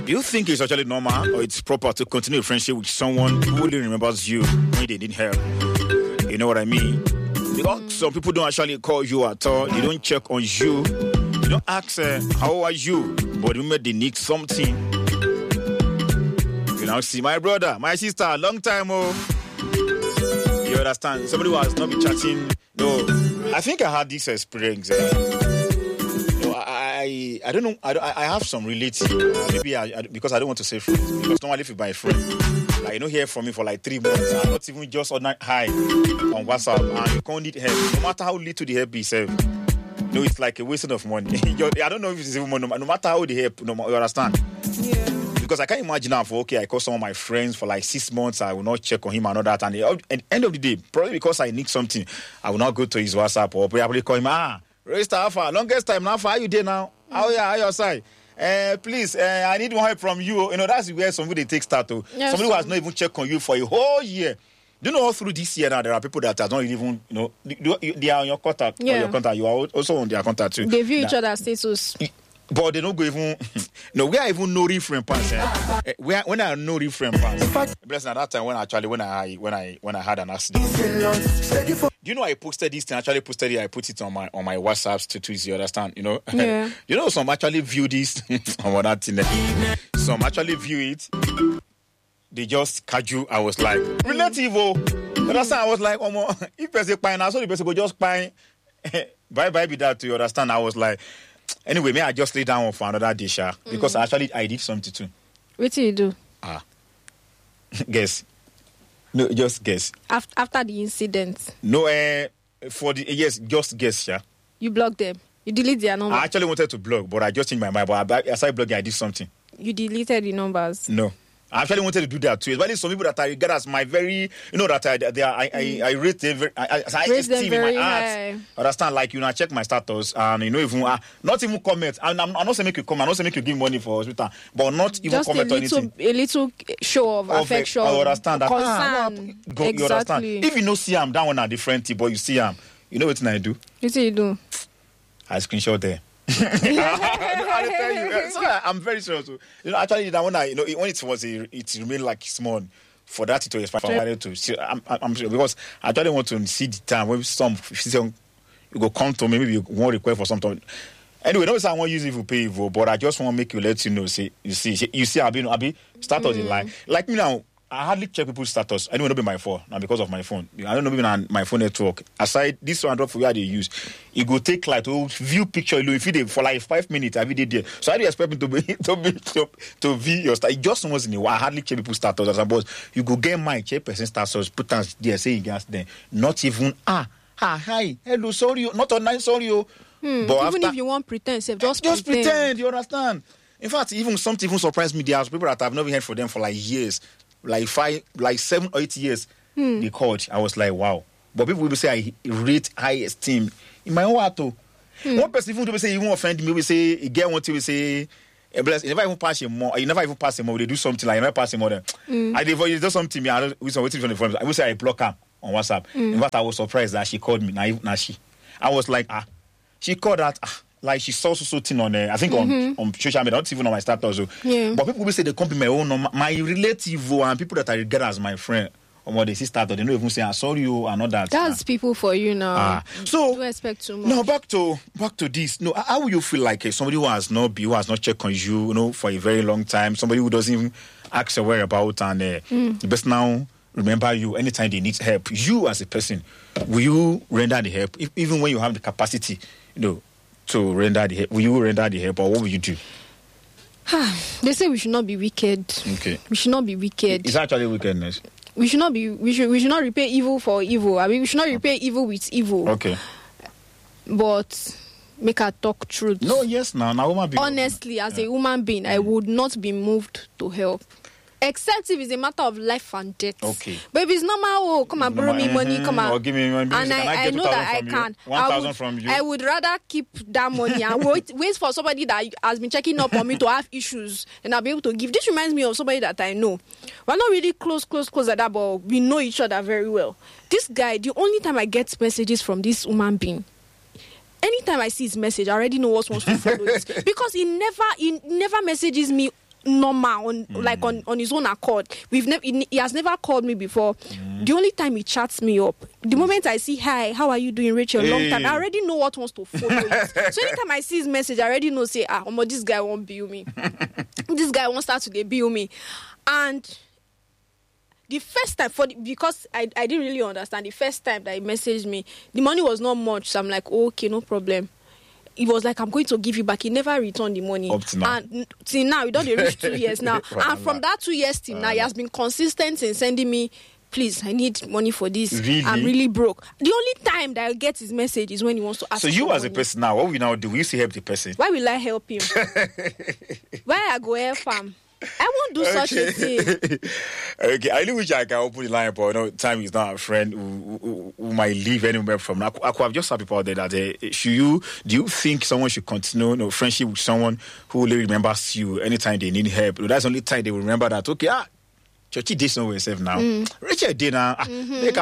Do you think it's actually normal or it's proper to continue a friendship with someone who only remembers you when they need help? You know what I mean? Because some people don't actually call you at all. They don't check on you. They don't ask, how are you? But remember, they need something. You now see my brother, my sister, long time, You understand? Somebody who has not been chatting. No, I think I had this experience. I don't know. I have some relatives. Maybe because I don't want to say friends. Because normally if you buy a friend, like hear from me for like 3 months, and not even just on hi on WhatsApp, and you can't need help. No matter how little the help is, it's like a wasting of money. I don't know if it's even money. No matter how the help, you understand? Yeah. Because I can't imagine now I call some of my friends for like 6 months, I will not check on him and all that. And at the end of the day, probably because I need something, I will not go to his WhatsApp or probably call him, Resta Alpha, longest time now, how are you there now? How are your side? Please, I need one help from you. That's where somebody takes start to. Yes, somebody who has not even checked on you for a whole year. Do you know all through this year now, there are people that are not even, they are on your contact. Yeah. Or your contact. You are also on their contact too. They view each other's status. But they don't go even. No, we are even no reframe pass. When I no reframe pass. Bless at that time when I had an accident. Do you know I posted this thing? Actually posted it. I put it on my WhatsApp status. You understand? Yeah. Some actually view this on that thing. Some actually view it. They just casual. I was like relative. That's I was like, if there's a pine, I saw the person go just pine. Bye be that. You understand? I was like. Anyway, may I just lay down for another dish, because actually I did something too. What did you do? Guess. No, just guess. After the incident? No, just guess, You blocked them? You deleted their number? I actually wanted to block, but I just changed my mind. But aside blogging, I did something. You deleted the numbers? No. I actually wanted to do that too. Especially some people that I regard as my very, that I rate them very, I esteem in my heart. Understand? Like, I check my status and, even, not even comment. I'm not saying make you comment. I'm not saying make you give money for hospital, but not even just comment on anything. A little show of affection. I understand that. Concern. Exactly. You understand? If you know see him, that one are different, but you see him, you know what I do? What do you do? I screenshot there. I tell you, so I'm very sure. So, actually, that one, when it remained like small, for that to expire to. I'm sure because I actually want to see the time when you go come to me, maybe you want request for something. Anyway, no, I won't use it for pay, but I just want to make you let you know. You see, Abi, start of the line. Like me now. I hardly check people's status. I don't know be my phone now because of my phone. I don't know even my phone network. Aside this one drop for where they use, it go take like to view picture. If you for like 5 minutes, I did there. So I do expect me to view your status. It just once in a while. I hardly check people's status. As suppose you go get my check person status, put us there, say against them. Not even hi, hello, sorry, not online, sorry. But even if you want pretend, just pretend. You understand? In fact, even something even surprised me. There are people that I've never heard from them for like years. Like 7 or 8 years, they called. I was like, wow. But people will say I rate high esteem in my own heart too. One person even to say you won't offend me, will say a girl want to say bless. You never even pass him more. You never even pass him more. They do something like you never pass him more. I do something. I don't waiting from the phone. I will say I block her on WhatsApp. In fact, I was surprised that she called me. Now she. I was like, she called that. Like she saw so thing on I think on social media, not even on my status. But people will say they come to my own, my relative and people that I regard as my friend. Or what they see started, they don't even say, sorry you and all that. That's people for you now. So don't expect too much. No, back to this. No, how will you feel like somebody who has not checked on you, for a very long time, somebody who doesn't even ask your whereabouts and the best now remember you anytime they need help. You as a person, will you render the help even when you have the capacity, to render the help? Will you render the help, or what will you do? They say we should not be wicked. Okay. We should not be wicked. It's actually wickedness. We should not repay evil for evil. I mean, we should not repay evil with evil. Okay. But make her talk truth. No, yes, now woman. Honestly, as a human being, I would not be moved to help. Except if it's a matter of life and death. Okay. But if it's normal, come and borrow me money, come and... Or give me money. And I know that I can. 1,000 from you. I would rather keep that money and wait for somebody that has been checking up on me to have issues, and I'll be able to give. This reminds me of somebody that I know. We're not really close like that, but we know each other very well. This guy, the only time I get messages from this human being, anytime I see his message, I already know what wants to follow it. Because he never messages me normal on his own accord. He has never called me before. The only time he chats me up, the moment I see, hi, how are you doing, Rachel? Long time. I already know what wants to follow it. So anytime I see his message, I already know, say, this guy won't bill me. This guy won't start to bill me. And the first time, because I didn't really understand, the first time that he messaged me, the money was not much. So I'm like, okay, no problem. He was like, I'm going to give you back. He never returned the money. Up to now. And till now, we don't reach 2 years now. And from that 2 years till now, he has been consistent in sending me, please, I need money for this. Really? I'm really broke. The only time that I get his message is when he wants to ask So you for as a money. person now, what will you now do? Will you still help the person? Why will I help him? Why I go help him? I won't do such a thing. Okay, I really wish I can open the line, but time is not a friend who might leave anywhere from now. I could have just had people out there that do you think someone should continue friendship with someone who only remembers you anytime they need help? That's the only time they will remember that, okay, Churchy did know herself now. Richard did now. Make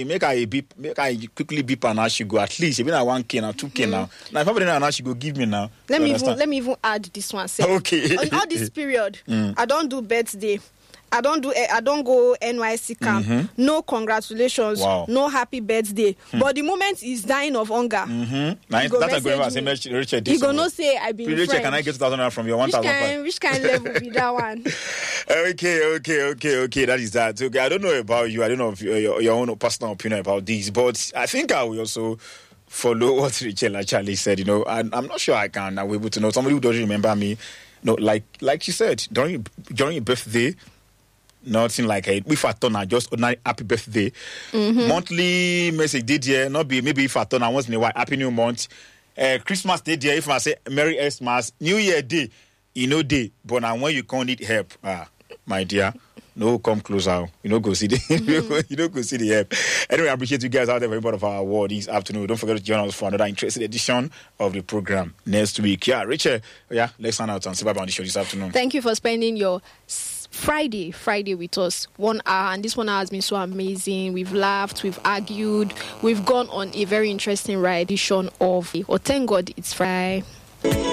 I quickly beep and now she go at least even at 1K now, 2K now. Now if I now she go give me now. Let me even add this one. Say, okay. On all this period, I don't do birthday. I don't go NYC camp. No congratulations. Wow. No happy birthday. But the moment he's dying of hunger, That's a good one. Richard, he gonna say I've been Richard, friend. can I get 2,000 from your 1,000? Which kind level be that one? Okay. That is that. Okay, I don't know about you. I don't know if your own personal opinion about this, but I think I will also follow what Rachel actually said. I'm not sure I can. I'm able to know somebody who doesn't remember me. No, like she said during your birthday. Nothing like if I turn just ordinary happy birthday. Monthly message did here, not be maybe if I turn once in a while, happy new month. Christmas day there, if I say Merry Xmas, New Year day, day. But now when you can't need help, my dear, no come closer. Go see the go see the help. Anyway, I appreciate you guys out there very part of our award this afternoon. Don't forget to join us for another interesting edition of the program next week. Yeah, Richard, let's sign out and see bye on the show this afternoon. Thank you for spending your Friday with us 1 hour, and this 1 hour has been so amazing. We've laughed, we've argued, we've gone on a very interesting ride edition of thank God it's Friday.